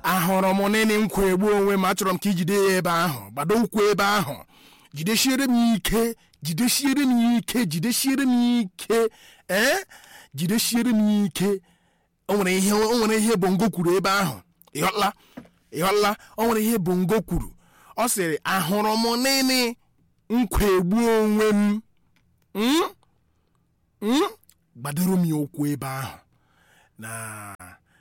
ahụrụ m nene nkwa egbu onwe m, achọrọ m ka ijide ya ebe ahụ, gbado ụkwụ ebe ahụ, jidesiere m ike, jidesiere m ike, jidesiere m ike, jidesiere m ike. O nwere ihe bongo kwuru ebe ahụ, ịghọtala, o nwere ihe bongo kwuru. Ọ sịrị ahụrụ m nene nkwa egbu onwe m, gbadoro m ya ụkwụ ebe ahụ. Na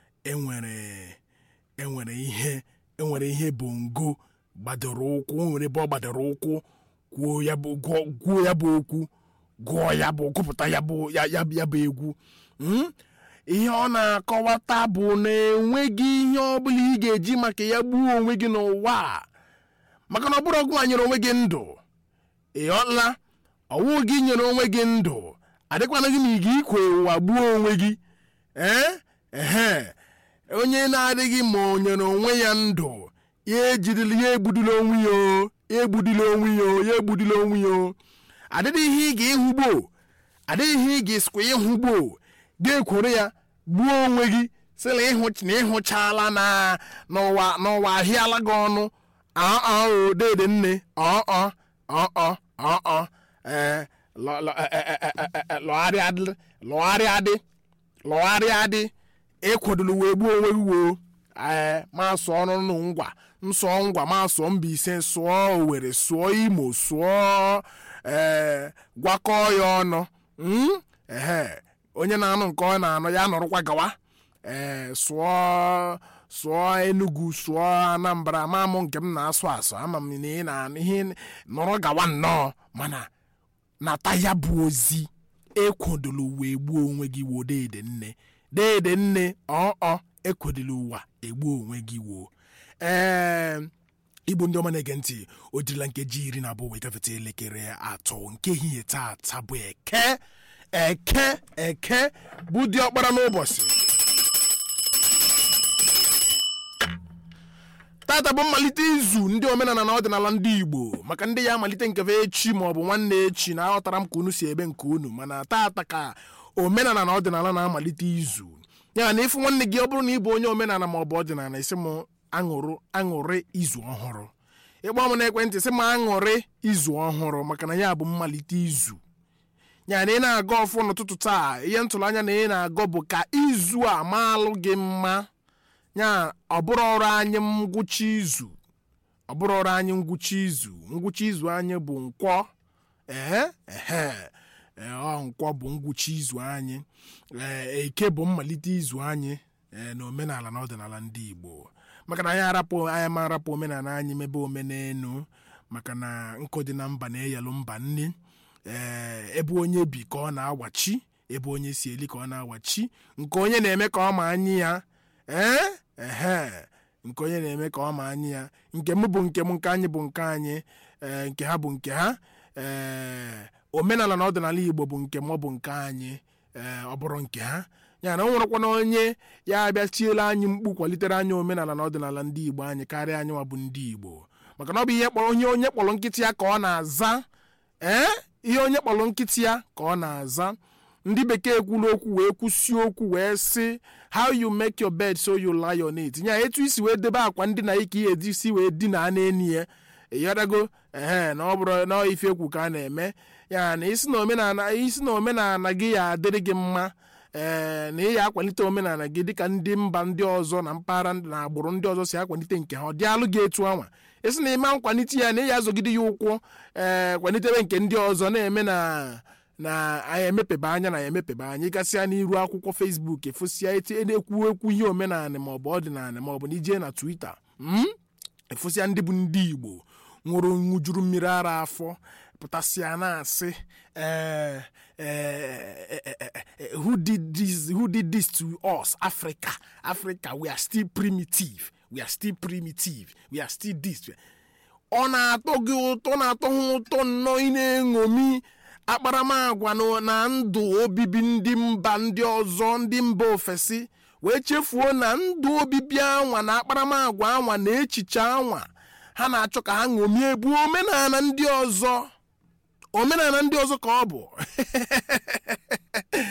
enwere ihe bongo gbadoro ụkwụ, nwere ebe ọ gbadoro ụkwụ, kwuo ya bụ okwu, gụọ ya bụ, gụpụta ya bụ egwu. Ihe ọ na-akọwata bụ na enweghị ihe ọbụla ị ga-eji maka ya gbuo onwe gị n'ụwa, maka na ọ bụrụ ọgụ nyere onwe gị ndụ. Ịghọtala, ọwụ gị nyere onwe gị ndụ, adịkwana gị na ị ga-ikwe ụwa gbuo onwe gị. Onye na-adịghị ma o nyere onwe ya ndụ, ya egbudila onwe ya. Adịghị ihe ị ga-ehugbo, adịghị ihe ị ga-esikwa ịhụgbo ga-ekwere ya gbuo onwe gị sịla na ịhụchala n'ụwa ahịala gị ọnụ. Dede nne, lọgharịa dị ekwadolu wee gbuo onwe gị woo. Ma sụọ ọnụ ngwa nsọ ngwa, ma sụọ Mbaise, sụọ Owerri, sụọ Imo, sụọ gwakọọ ya ọnụ. Onye na-anụ nke ọ na-anụ ya nọrọkwa gawa. Sụọ Enugu, sụọ Anambra, ma mụ nke m na-asụ ama m na ị na ihe nọrọ gawa nnọọ, mana nata ya bụ ozi ekwadolu wee gbuo onwe gị woo. Dede nne ekwadolu ụwa egbuo onwe gị woo. Igbo ndị ọma na-ege ntị, o jirila nkeji 12 wee gafete elekere 3 nke ehihie taa bụ eke bụ diọkpara n'ụbọchị. Tata bụ mmalite izu ndị omenala na ọdịnala ndị Igbo, maka ndị ya amalite nkefe echi maọbụ nwanne echi, na aghọtara m ka unu si ebe nke unu, mana tata ka omenala na ọdịnala na-amalite izu. Ya na ịfụ nwanne gị, ọ bụrụ na ị bụ onye omenala maọbụ ọdịnala, isi m aṅụrị izu ọhụrụ. Ịgba m n'ekwentị sị m aṅụrị izu ọhụrụ, maka na ya bụ mmalite izu. Ya na ị na-agọ ọfụ n'ụtụtụ taa, ihe ntụrụ anya na ị na-agọ bụ ka izu a maalụ gị mma. Ya ọ bụrụ ọrụ anyị ngwụcha izu, ngwụcha izu anyị bụ Nkwọ. Nkwọ bụ ngwụcha izu anyị. Eke bụ mmalite izu anyị na omenala na ọdịnala ndị Igbo, maka na anyị ma arapụ omenala anyị mebe omenelu, maka na nkụ dị na mba na-eyelụ mba nne. Ebe onye bi ka ọ na-awachi, ebe onye si eli ka ọ na-awachi. Nke onye na-eme ka ọ ma anyị ya, nke onye na-eme ka ọ ma anyị ya. Nke m bụ nke m, nke anyị bụ nke anyị, nke ha bụ nke ha. Omenala na ọdịnala Igbo bụ nke m, ọ bụ nke anyị, ọ bụrụ nke ha. Ya na o nwerekwana onye ya abịachiela anyị mkpu kwalitere anyị omenala na ọdịnala ndị Igbo anyị karịa anyị nwa bụ ndị Igbo, maka na ọ bụ ihe kpọrọ onye kpọrọ nkịtị ya ka ọ na-aza. Ihe onye kpọrọ nkịtị ya ka ọ na-aza. Ndị bekee kwuru okwu wee kwụsie okwu wee sị, how you make your bed so you lie on it. Ya etu isi wee debe akwa ndị na ike ihe edisi wee dina n'enu ya, ịghọtago. Na ọ bụrụ na ife ekwu ka a na-eme. Ya na isi na omenala gị ya adịrị gị mma, na ị ya akwalite omenala gị dịka ndị mba ndị ọzọ na mpaghara na agbụrụ ndị ọzọ si akwalite nke ha, ọ dị alụ gị etu anwa. Isi na ịma nkwalite ya na ị ya azọgide ya ụkwụ, kwalitere nke ndị ọzọ na-eme na anyị emepebe anya na ya emepebe anya. Ịgasịa n'iru akwụkwọ Facebook efosịa na-ekwu ihe omenala maọbụ ọdịnala, maọbụ na ije na Twitter efosịa ndị bụ ndị Igbo nwụrụ ṅụjuru mmiri ara afọ pụtasịa na-asị who did this to us? Africa, we are still primitive, we are still this. Ọ na-atọ gị ụtọ, na-atọ ha ụtọ nnọọ. Ị na-eṅomi akparamagwa na ndụ obibi ndị mba ndị ọzọ, ndị mba ofesi, wee chefuo na ndụ obibi anwa na akparamagwa anwa na echiche anwa ha na-achọ ka ha ṅomie bụ omenala ndị ọzọ ka ọ bụ.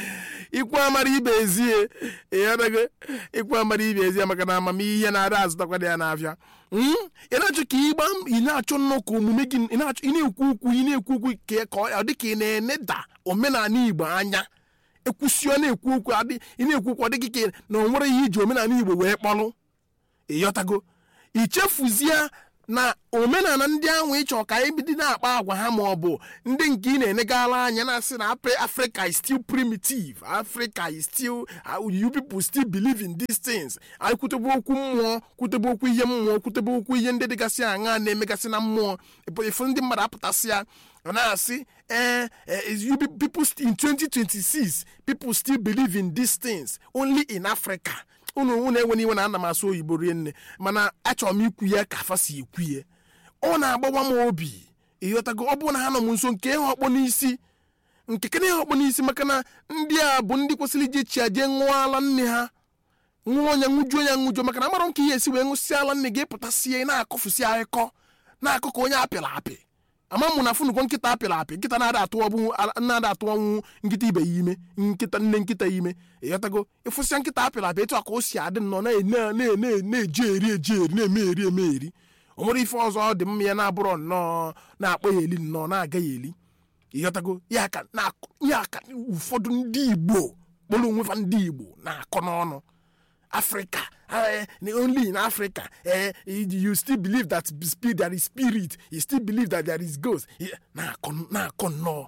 ikwu amara ibe ezie ịghọtago ikwu amara ibe ezie maka na amamihe na-ada azụtakwa ya n'afịa ị na-achọ ka ị na-achọ nnọọ ka omume gị ị na-ekwu okwu ka ọ dị ka ị na-eneda omenala Igbo anya ekwusio na-ekwu okwu ị na-ekwu okwu ọ dịghị ka na o nwere ihe iji omenala Igbo wee kpọrọ ịghọtago ichefuzie na omenala ndị ahụ ịchọ ka anyị bido na-akpa agwa ha ma ọ bụ ndị nke ị na-enegala anya na-asị na Africa is still primitive, Africa is still you people still believe in these things. Anyị kwutebe okwu mmụọ, kwutebe okwu ihe mmụọ, kwutebe okwu ihe ndị dịgasị aṅa na-emegasị na mmụọ efu ndị mmadụ apụtasị ya na-asị people in 2026 people still believe in these things only in Africa. Unu enwe iwe na ana m asụ oyibo rie nne mana achọrọ m ikwu ya ka afa si ekwu ya ọ na-agbawa m obi ịghọtago ọ bụrụ na ha nọ m nso nke ihe ọkpọ n'isi nke kene ihe ọkpọ n'isi maka na ndị a bụ ndị kwesịrị ije chi aje ṅụọ ala nne ha ṅụọ onye ṅụjuo ya ṅụjuo maka na amara nke ihe esi wee ṅụsịa ala nne gị pụtasịa na-akọfụsị akụkọ na-akọ ka onye apịrị apị ama mụ na funukwo nkịta apịrị apị nkịta na-ada atụwanwu nkịta ibe ya ime nkịta nne nkịta ya ime ịghọtago ịfụsịa nkịta apịrị apị etu a ka o si adị nnọọ na-eji eri na-eme eri o nwere ife ọzọ dị mma ya na-abụrọ nnọọ na-akpọ ya eli nnọọ na-aga ya eli ịghọtago ya ka ụfọdụ ndị Igbo kpọrọ onwe fa ndị Igbo na-akọ n'ọnụ Africa, only in Africa, you still believe that there is spirit, you still believe that there is ghost. No.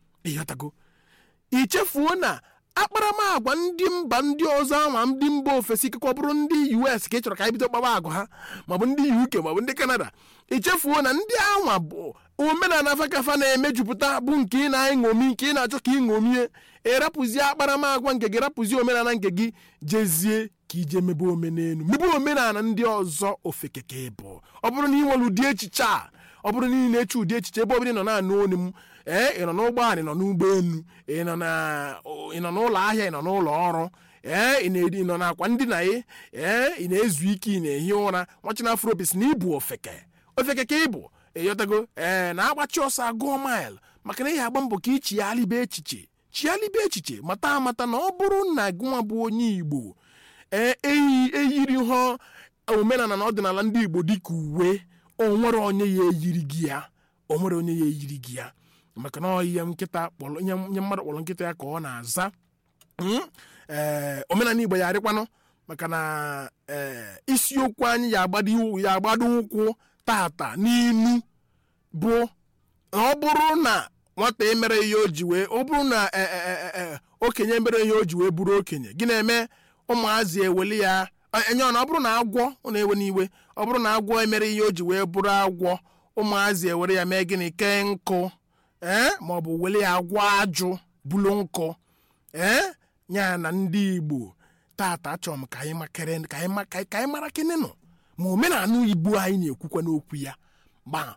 Ichefuo na akparamagwa ndị mba ndị ọzọ ama ndị mba ofesi ka ọ bụrụ ndị US ka ị chọrọ ka anyị bido kpawa agwa ha maọbụ ndị UK maọbụ ndị Canada. Ichefuo na ndị anwa bụ omenala afakafa na-emejupụta bụ nke ị na-eṅomi nke ị na-achọ ka ị ṅomie erapụzie akparamagwa nke gị rapụzie omenala nke gị jezie ka ije mebe omenala ndị ọzọ ofekeke bụ ọ bụrụ na ị nwere ụdị echiche a ọ bụrụ na ị na-eche ụdị echiche ebe ọbụla ị nọ na-anụ onu m ị nọ n'ụgbọala ị nọ n'ụgbọelu ị nọ n'ụlọ ahịa ị nọ n'ụlọ ọrụ ị nọ n'akwa ndị na ị na-ezu ike ị na-ehi ụra nwachina afrobis na ịbụ ofeke ka ịbụ ịghọtago na-agbachi ọsọ agụọ mail maka na ihe agba mbọ ka chighalịba echiche mata na ọ bụrụ na gụnwa bụ onye Igbo eyiri ihe omenala na ọdịnala ndị Igbo dịka uwe o nwere onye ya eyiri gị ya maka na ihe nkịta kpọrọ nye mmadụ kpọrọ nkịta ya ka ọ na-aza omenala Igbo ya arịkwanụ maka na isiokwu anyị ya agbado ụkwụ tata n'inu bụ ọ bụrụ na nwata emere ihe o ji wee ọ bụrụ na okenye mere ihe o ji wee bụrụ okenye gị na-eme ụmụazị eweli ya enye ọ bụrụ na agwọ ọ na-ewe n'iwe ọ bụrụ na agwọ emere ihe o ji wee bụrụ agwọ ụmụazị ewere ya mee gịnị kee nkụ ma ọ bụ wele ya agwọ ajụ bulu nkụ nya na ndị Igbo tata achọrọ m ka anyị mara kene nọ ma omenala Igbo anyị na-ekwukwa n'okwu ya ma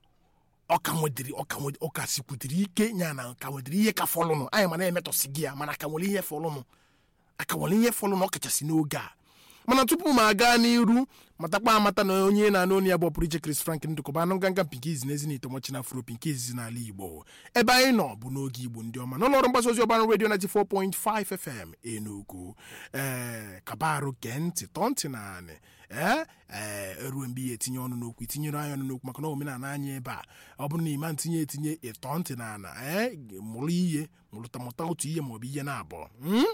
ọka sikwudiri ike nya na ka nwedịrị ihe ka fọlụnụ anyị mana emetọsi gị ya mana aka nwere ihe fọlụnụ ọkachasị n'oge a mana tupu m aga n'iru matakwa amata na onye na-anụ onye ya bụ ọpụrụ iche Chris Frank Ndụkọba anụ nganga mpike izi n'ezi na itomochi na afro pinke izizi n'ala Igbo ebe anyị nọ bụ n'oge Igbo ndị ọma n'ụlọọrụ mgbasa ozi ọbara redio 94.5 FM Enugu kabarụ gee ntị tọọ ntị naanị eruo mgbe ihe etinye ọnụ n'okwu itinyere anyị ọnụ n'okwu maka na omenala anyị ebe a ọ bụrụ na ịma etinye ịtọ ntị n'ala mụrụ ihe mụta otu ihe maọbụ ihe na-abụọ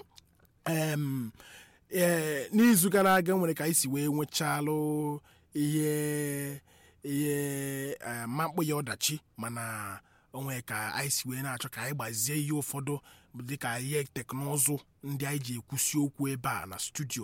n'izu gara aga nwere ka anyị si wee nwechalụ ihe makpụ ya ọdachi mana onwe ka anyị si wee na-achọ ka anyị gbazie ihe ụfọdụ dịka ihe teknụzụ ndị anyị ji ekwusi okwu ebe a na studio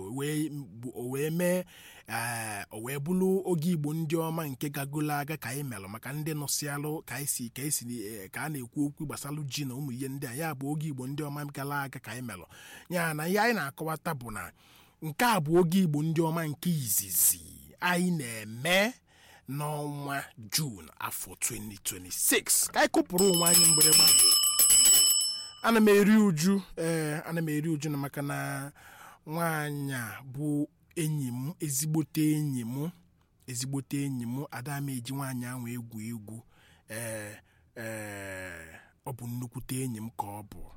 o wee bụrụ oge Igbo ndị ọma nke gagolo aga ka anyị melụ maka ndị nọsịalụ ka a na-ekwu okwu gbasalụ ji na ụmụ ihe ndị a ya bụ oge Igbo ndị ọma gara aga ka anyị melụ ya na ihe anyị na-akọwata bụ na nke a bụ oge Igbo ndị ọma nke izizi anyị na-eme n'ọnwa June afọ 2026 ka anyị kụpụrụ onwe anyị mgbịrịgba ana m eri uju na maka na nwaanyị bụ enyi m ezigbote enyi m ada m eji nwaanyị ahụ egwu ọ bụ nnukwute enyi m ka ọ bụ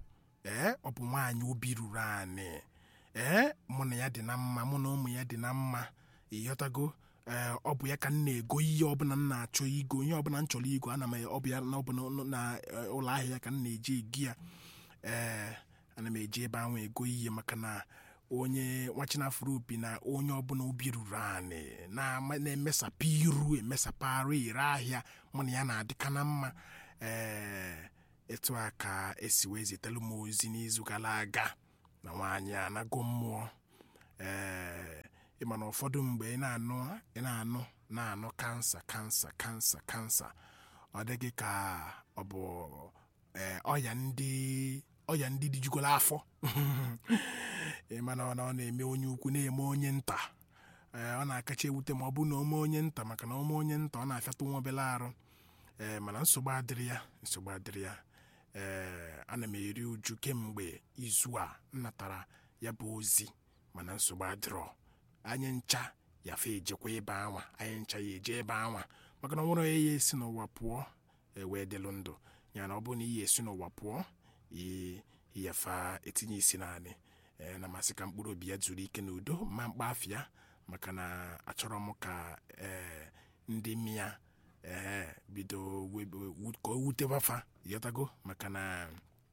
ọ bụ nwaanyị obi ruru anyị mụ na ya dị na mma, mụ na ụmụ ya dị na mma, ịghọtago. Ọ bụ ya ka m na-ego ihe ọbụla m na-achọ igo, ihe ọbụla m chọrọ igo ana m ọ bụ ya na ọbụla na ụlọ ahịa ya ka m na-eji ego ya. Ana m eji ebe ahụ ego ihe maka na onye nwachinafụrụ obi na onye ọbụla obi ruru anyị na-emesapụ iru emesapụ ire ahịa mụ na ya na-adịka na mma. Etu a ka esi wee zitelu m ozi n'izu gara aga na nwaanyị anago mmụọ. Ịma na ụfọdụ mgbe ị na-anụ kansa ọ dịghị ka ọ bụ ọya ndị dijugolo afọ. Ịma na ọ na-eme onye ukwu na-eme onye nta. Ọ na-akacha ewute ma ọ bụ na ome onye nta, maka na ome onye nta ọ na-afịatụ nwa obele arụ. Mana nsogbu adịrị ya. Ana m eri uju kemgbe izu a nnatara ya bụ ozi, mana nsogbu adịrọ. Anyị ncha ya fe ejekwa ebe anwa, anyị ncha ya eje ebe anwa, maka na nwere onye ya esi n'ụwa pụọ wee dịlụ ndụ ya. Na ọ bụrụ na iyi esi n'ụwa pụọ iyafa etinye isi naanị na masị ka mkpụrụ obi ya zuru ike n'udo ma mkpa afịa, maka na achọrọ m ka ndị mmịa bido ka o wutewafa ịghọtago, maka na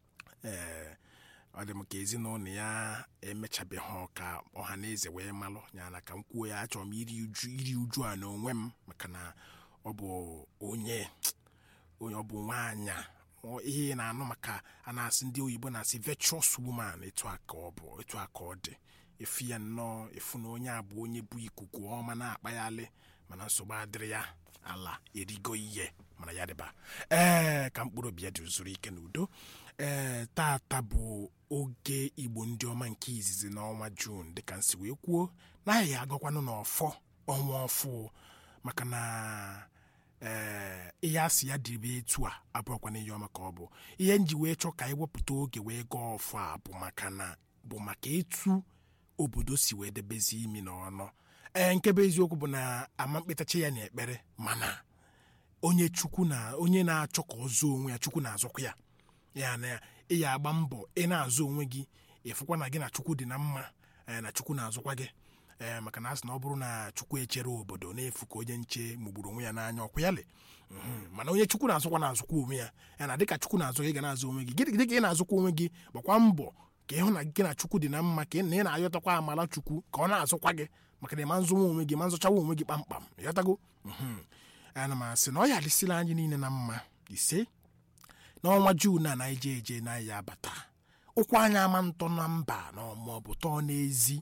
ọ dị m ka ezinụlọ ya emechabeghị ka ọha na eze wee malụ ya. Na ka m kwuo ya, achọrọ m iri uju a n'onwe m, maka na ọ bụ onye ọ bụ nwaanyị ihe na-anụ maka a na-asị ndị oyibo na-asị virtuous woman. Etu a ka ọ dị. Efu ya nnọọ, efu na onye a bụ onye bụ ikuku ọma na-akpaghalị, mana nsogbu adịrị ya, ala erigo ihe mana ya dịba. Ka mkpụrụ obi ya dị zuru ike n'udo. Tata bụ oge Igbo ndị ọma nke izizi n'ọnwa Juun, dịka nsi wee kwuo na ya agakwanụ n'ọfọ ọnwa ọfụ, maka na ihe asị ya dịrị etu a abụrụkwana ihe ọma ka ọ bụ. Ihe nji wee chọọ ka anyị wepụta oge wee gaa ọfọ a bụ maka etu obodo si wee debezi imi n'ọnụ. Nke bụ eziokwu bụ na ama mkpetacha ya n'ekpere, mana onye na-achọ ka ọ zụọ onwe ya, Chukwu na-azọkwa ya. Ya na ị ya agba mbọ ị na-azụ onwe gị, ịfụkwa na gị na Chukwu dị na mma, na Chukwu na-azụkwa gị. Maka na asị na ọ bụrụ na Chukwu echere obodo na-efu ka onye nche mugburu onwe ya n'anya ọkwa ya le. Mana onye Chukwu na-azụkwa onwe ya, na dịka Chukwu na-azụ gị ga na-azụ onwe gị. Dịka ị na-azụkwa onwe gị, gbakwa mbọ ka ịhụ na gị na Chukwu dị na mma, ka ị na-ayọtakwa amala Chukwu ka ọ na-azụkwa gị, maka na ịma nzụwa onwe gị ma nzụchawa onwe gị kpamkpam. Ịghọtago. Ana m asị na ọ ya adịsịla anyị niile na mma. Ise n'ọnwa Juun na anyị eje na ya abata ụkwụ anyị ama ntọ na mba na ọ bụ tọọ n'ezi.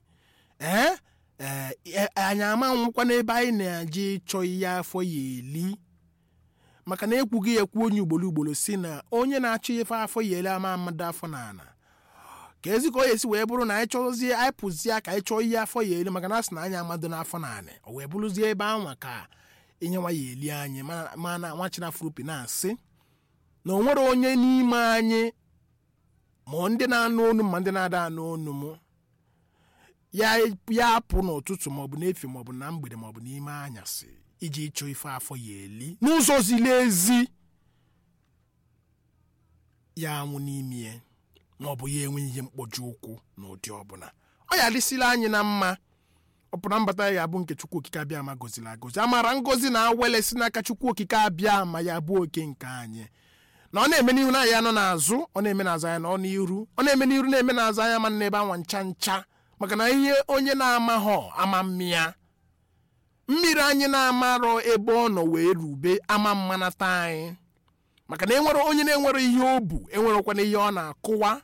Anyị ama nwụkwa n'ebe anyị na-eje ịchọ ihe afọ ya eli, maka na ekwughị ekwu onye ugboro si na onye na-achọ ife afọ ya eli ama mmadụ afọ n'ala. Ka ezi ka ọ esi wee bụrụ na anyị chọzie anyị pụzie ka anyị chọọ ihe afọ ya eli, maka na asị na anyị amadụ n'afọ n'ala, o wee bụrụzie ebe anwa ka inyewa ya eli anyị. Mana nwachinafụrụ opi na-asị na o nwere onye n'ime anyị, ma ndị na-anụ onu ma ndị na-ada anụ onu m, ya apụ n'ụtụtụ maọbụ n'efi maọbụ na mgbede maọbụ n'ime anyasị iji ịchọ ife afọ ya eli n'ụzọ ziri ezi, ya anwụ n'ime ya maọbụ ya enwe ihe mkpọju ụkwụ n'ụdị ọbụla. Ọ ya adịsịla anyị na mma. Ọ pụrụ mbata ya bụ nke Chukwu okike abịa ma gozila agozi. Amara ngozi na awele si n'aka Chukwu okike abịa ma ya bụ oke nke anyị, na ọ na-eme n'ihu na ya nọ n'azụ, ọ na-eme n'azụ anya na ọ n'iru, ọ na-eme n'iru na-eme n'azụ anya ma n'ebe anwa ncha, maka na ihe onye na-amaghọ ama mmịa, mmiri anyị na-amarọ ebe ọ nọ wee rube ama mmanata anyị, maka na enwere onye na-enwere ihe o bu, enwerekwana ihe ọ na-akụwa.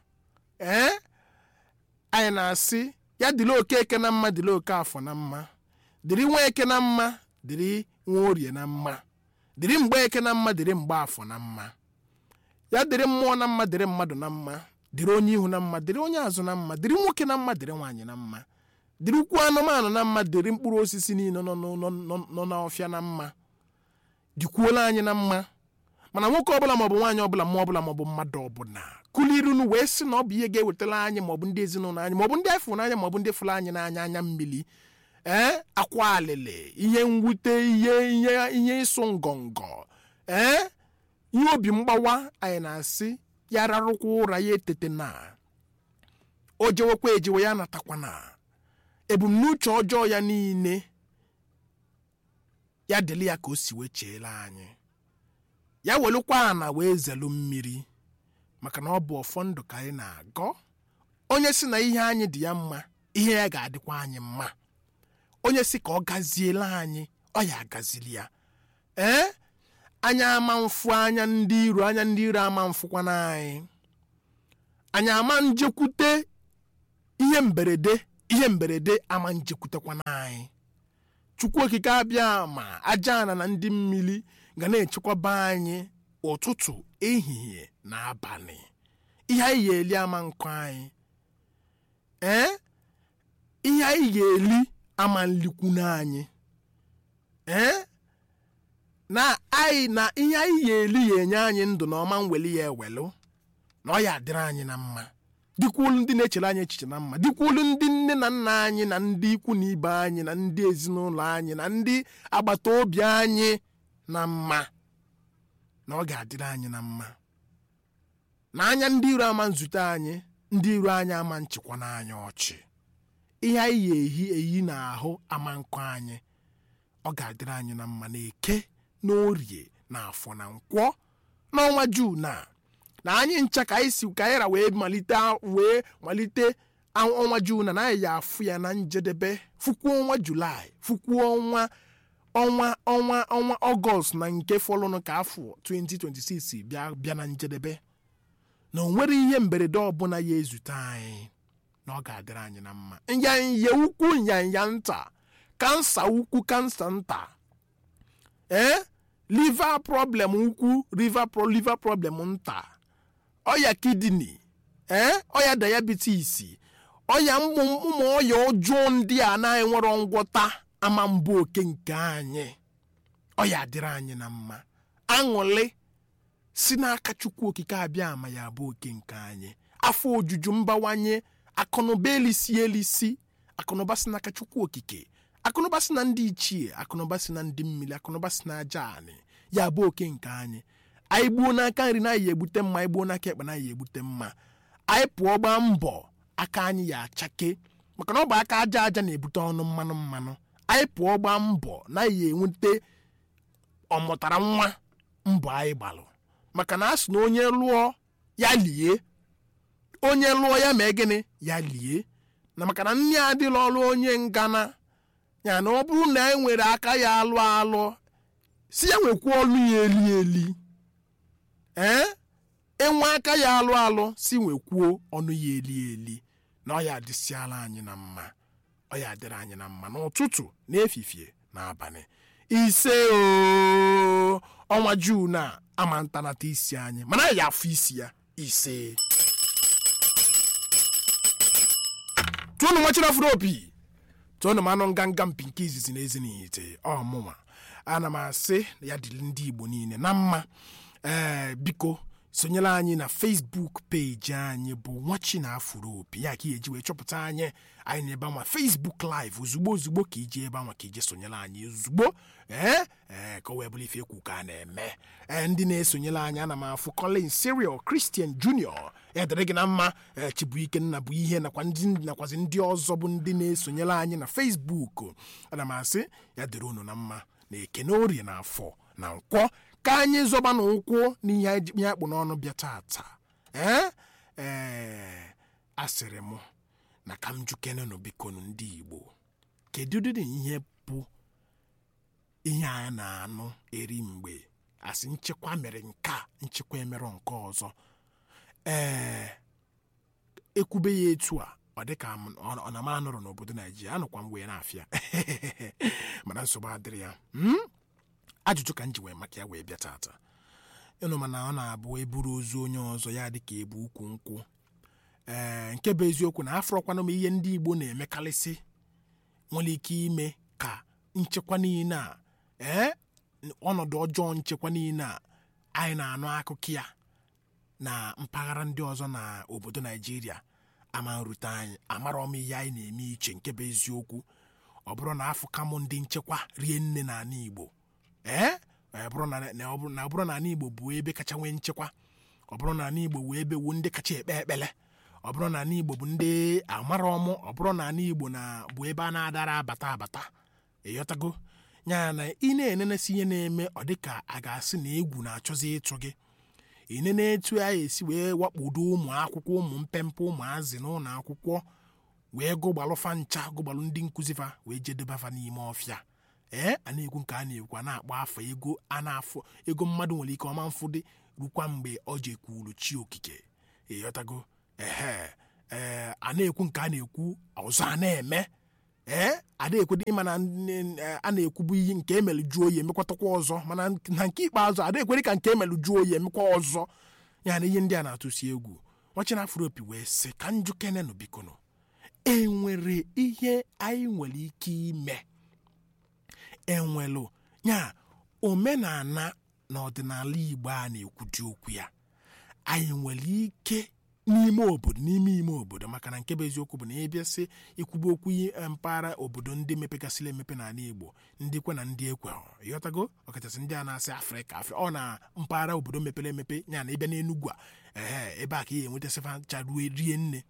Anyị na-asị ya dịrị Okeke na mma, dịrị Okafọ na mma, dịrị Nweke na mma, dịrị Nworie na mma, dịrị Mgbeke na mma, dịrị Mgbaafọ na mma. Ya dịrị mmụọ na mma, dịrị mmadụ na mma, dịrị onye ihu na mma, dịrị onye azụ na mma, dịrị nwoke na mma, dịrị nwaanyị na mma, dịrị ukwu anụmanụ na mma, dịrị mkpụrụ osisi niile nọ n'ọfịa na mma. Dịkwuola anyị na mma. Mana nwoke ọbụla maọbụ nwaanyị ọbụla, mmụọ ọbụla maọbụ mmadụ ọbụla kulirunu wee sị na ọ bụ ihe ga-ewetara anyị maọbụ ndị ezinụlọ anyị maọbụ ndị afọ n'anya maọbụ ndị fụrụ anyị n'anya anya mmiri, akwa alịlị, ihe mwute, ihe ịsụ ngọngọ, ihe obi mgbawa. Anyị na-asị ya rarụkwa ụra ya etete na o jewekwa ejewe ya natakwana ebumnuche ọjọọ ya niile ya dịrị ya ka o si wee cheele anyị ya welukwa na wee zelu mmiri maka na ọ bụ ọfọ ndụ ka anyị na-agọ onye si na ihe anyị dị ya mma ihe ya ga-adịkwa anyị mma onye si ka ọ gaziele anyị ọ ya agazili ya anya ama mfu anya ndị iro ama mfụkwana anyị ama njekwute ihe mberede ama njekwutekwana anyị Chukwu okike abịa ma aja ana na ndị mmiri ga na-echekwaba anyị ụtụtụ ehihie na abalị ihe anyị ga-eli ama nkọ anyị ihe anyị ga-eli ama nlikwunu anyị na ihe anyị ga-eli ya enye anyị ndụ na ọma nweli ya ewelu na ọ ya adịrị anyị na mma dịkwulu ndị na-echere anyị echiche na mma dịkwulu ndị nne na nna anyị na ndị ikwu na ibe anyị na ndị ezinụlọ anyị na ndị agbata obi anyị na mma na ọ ga-adịrị anyị na mma na anya ndị iro ama nzute anyị ndị iro anyị ama nchịkwa n'anya ọchị ihe anyị eyi n'ahụ ama nkọ anyị ọ ga-adịrị anyị na mma na eke na orie na afọ na nkwọ n'ọnwa Juun na anyị ncha ka anyị si ka anyị ra wee malite ọnwa Juun na anyị ya afụ ya na njedebe fukwuo ọnwa Julaị fukwuo ọnwa Ọgọst na nke fọlụnụ ka afọ 2026 bịa na njedebe na o nwere ihe mberede ọbụla ya ezute anyị na ọ ga-adịrị anyị na mma nyanya ukwu nyanya nta kansa ukwu kansa nta liver problem ukwu liver problem nta ọya kidney ọya diabetes ọya ụmụ ọya ọjọọ ndị a na-enwero ngwọta ama mbụ oke nke anyị ọya adịrị anyị na mma aṅụlị si n'aka Chukwu okike abịa ama ya bụ oke nke anyị afọ ojuju mbawanye akụnụba elisi akụnụba si n'aka Chukwu okike akụnụba si na ndị ichie akụnụba si na ndị mmiri akụnụba si na aja anị ya bụ oke nke anyị gbuo n'aka nri na anyị egbute mma anyị gbuo n'aka ekpe na anyị egbute mma anyị pụọ gbaa mbọ aka anyị ya achake maka na ọ bụ aka aja na-ebute ọnụ mmanụ anyị pụọ gbaa mbọ na anyị enweta ọmụtara nwa mbọ anyị gbalụ maka na asị na onye lụọ ya lie onye lụọ ya mee gịnị ya lie na maka na nne adịla ọrụ onye ngana ya na ọ bụrụ na e nwere aka ya alụ si ya nwekwa ọlụ ya eli enwe aka ya alụ si nwekwuo ọnụ ya eli na ọ ya adịsiala anyị na mma ọ ya adịrị anyị na mma n'ụtụtụ n'efifie n'abalị ise ọnwa Juun ama ntanata isi anyị mana ya afọ isi ya ise tụọnụ nwachiri afụrụ opi tụọnụ manụ nganga mpi nke izizi na ezi n'ite ọmụma ana m asị ya dịrị ndị Igbo niile na mma biko sonyere anyị na Facebook peji anyị bụ nwachi na afụrụ opi ya ka ị eji wee chọpụta anyị na-ebe anwa Facebook live ozugbo ka ije ebe anwa ka ije sonyere anyị ozugbo ka o wee bụrụ ife ekwu ka a na-eme ndị na-esonyere anyị ana m afụ Colin Serial Christian Junior edere gị na mma Chibuike nna bụ ihe nakwazi ndị ọzọ bụ ndị na-esonyere anyị na Facebook ana m asị ya dịrị unu na mma na ekene orie na afọ na nkwọ ka anyị zọba n'ụkwụ n'ihe akpụ n'ọnụ bịa tata asịrị m na ka m jukenenụ bikonu ndị Igbo kedu ụdị ihe bụ ihe a na-anụ eri mgbe asị nchekwa mere nke a nchekwa emerọ nke ọzọ ekwube ya etu a ọ dị ka ọ na m anụrụ n'obodo Naijiria anụkwa m wee na-afịa mana nsogbu adịrị ya ajụjụ ka m ji wee maka ya wee bịa tata ịnụ mana ọ na-abụ eburu ozu onye ọzọ ya dị ka ebu ukwu nkwụ nke bụ eziokwu na afọrọkwana m ihe ndị Igbo na-emekarịsị nwere ike ime ka nchekwa niile a ọnọdụ ọjọọ nchekwa niile a anyị na-anụ akụkọ ya na mpaghara ndị ọzọ na obodo Naijiria ama nrute anyị amara m ihe anyị na-eme iche nke bụ eziokwu ọ bụrụ na afọ kamụ ndị nchekwa rie nne n'ala Igbo ọ bụrụ na ala Igbo bụ ebe kacha nwee nchekwa ọ bụrụ na ala Igbo wee ebe wu ndị kacha ekpe ekpele ọ bụrụ na n'Igbo bụ ndị amara ọmụ, ọ bụrụ na n'Igbo na bụ ebe a na-adara abata ịghọtago ya na ị na-enenesi ihe na-eme ọ dịka a ga-asị na egwu na-achọzi ịtụ gị inene etu a esi wee wakpodo ụmụ akwụkwọ ụmụ mpempe ụmụazị n'ụlọ akwụkwọ wee gụgbalụfa ncha gụgbalụ ndị nkụzi fa wee jedebafa n'ime ọfịa a na-ekwu nke a na-ekwu a na-akpọ afọ ego a na-afụ ego mmadụ nwere ike ọma mfụ dị rukwa mgbe ọ jekwuru chi okike ịghọtago a na-ekwu nke a na-ekwu ọzọ a na-eme a na-ekwu dị mana a na-ekwubu iyi nke emelu juo oyi emekwatakwa ọzọ mana na nke ikpeazụ a na-ekwere ka nke emelu juo oyi emekwa ọzọ ya na ihe ndị a na-atụsi egwu Nwachina Afropi wee sị ka njụ kenenụ bikono enwere ihe anyị nwere ike ime enwelu ya omenala na ọdịnala Igbo a na-ekwudi okwu ya anyị nwere ike n'ime obodo maka na nke bụ eziokwu bụ na ebe sị ikwube okwu mpaghara obodo ndị mepegasịrị emepe n'ala Igbo ndị kwe na ndị ekwe ịghọtago ọkachasị ndị a na-asị Afrịka ọ na mpaghara obodo mepere emepe ya na ebe n'Enugwu ebe a ka ị enwetasịfa charuo rie nne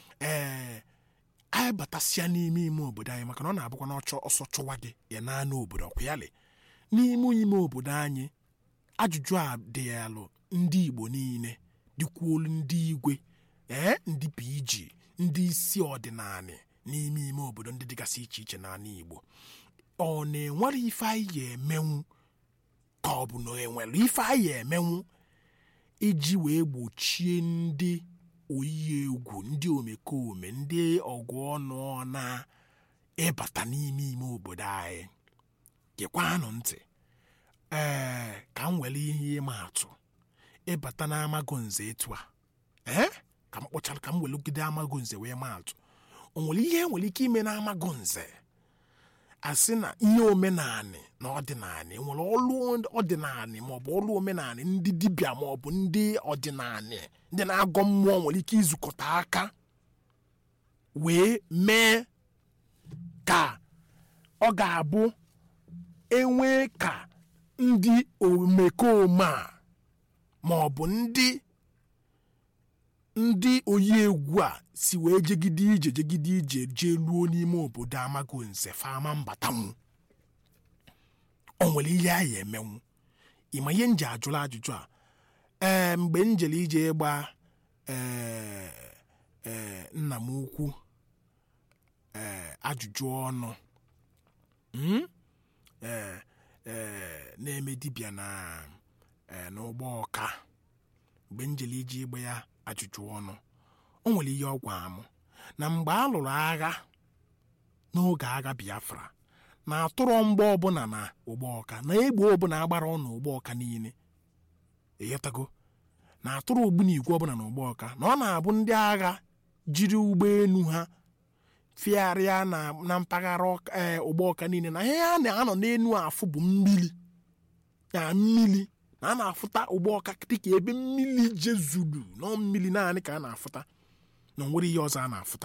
anyị batasịa n'ime obodo anyị maka na ọ na-abụkwa na ọsọ chụwa gị ya naanị obodo ọkwụyalị n'ime obodo anyị ajụjụ a dị ya alụ ndị Igbo niile dịkwuolu ndị igwe ndị PG ndị isi ọdịnala n'ime obodo ndị dịgasị iche iche n'ala Igbo ọ na-enwere ife anyị ga-emenwu ka ọ bụ na enwere ife anyị ga-emenwu iji wee gbochie ndị oyi egwu ndị omekome ndị ọgụ ọnụ na ịbata n'ime obodo anyị gekwanụ ntị ka m were ihe ịma atụ ịbata n'Amagunze etu a ka m kpọchara ka m welugide Amagunze wee maa atụ o nwere ihe nwere ike ime n'Amagunze asị na ihe omenanị na ọdịnanị nwere ọlụ ọdịnanị maọbụ ọlụ omenanị ndị dibịa maọbụ ndị ọdịnanị ndị na-agọ mmụọ nwere ike izukọta aka wee mee ka ọ ga-abụ enwee ka ndị omekome a maọbụ ndị oyi egwu a si wee jegide ije jee luo n'ime obodo Amagunze fama mbatanwu o nwere ihe anyị emenwu ịma ihe nje ajụrụ ajụjụ a mgbe njele ije ịgba nna m ukwu ajụjụ ọnụ na-eme dibịa n'ụgbọ ọka mgbe njele ije ịgba ya ajụjụ ọnụ o nwere ihe ọ gwa m na mgbe a lụrụ agha n'oge agha Biafra na atụrụ mgbe ọbụla na ụgbọ ọka na egbe ọbụla agbara ọnụ ụgbọ ọka niile ịghọtago na atụrụ ogbunigwe ọbụla na ụgbọ ọka na ọ na-abụ ndị agha jiri ụgbọelu ha fịarịa na mpaghara ụgbọ ọka niile na ihe a na-anọ n'enu afụ bụ mmiri na a na-afụta ụgbọ ọka dịka ebe mmiri jezuru na mmiri naanị ka a na-afụta na nwere ihe ọzọ a na-afụta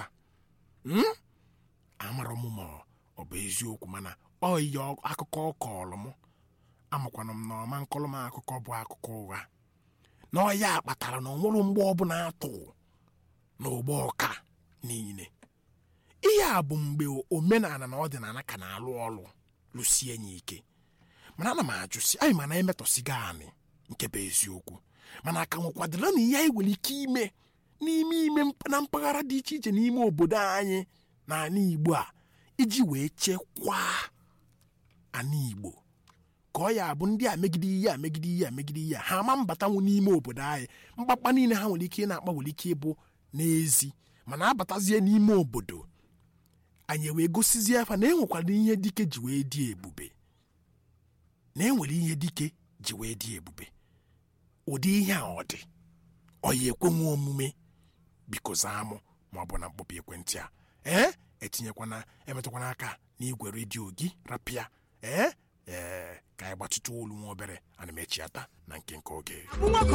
amara m ma ọ bụ eziokwu mana ọ ihe akụkọ ọ kọọrọ m amakwana m na ọma nkọlụ m akụkọ bụ akụkọ ụgha na ọya kpatara na onwere mgbe ọbụla atụ na ụgbọ ọka niile ihe a bụ mgbe omenala na ọdịnala ka na-alụ ọrụ lụsie ya ike mana ana m ajụsi anyị mana emetọsigo anyị nke bụ eziokwu mana aka nwekwadịrị na ihe anyị nwere ike ime n'ime na mpaghara dị iche iche n'ime obodo anyị na ala Igbo a iji wee chekwaa ala Igbo ka ọ ya bụ ndị a megide ihe ha ama mbatanwu n'ime obodo anyị mkpakpa niile ha nwere ike na-akpa nwere ike ịbụ n'ezi mana abatazie n'ime obodo anyị wee gosizie afa na enwekwara ihe dike ji wee dị ebube na enwere ihe dike ji wee dị ebube ụdị ihe a ọ dị ọ ya ekwenwe omume biko zaa mụ ma ọ bụ na mkpọpụ ekwentị a emetụkwana aka n'igwe redio gị rapịa ka anyị gbatụta olu nwa obere ana m echiata na nke oge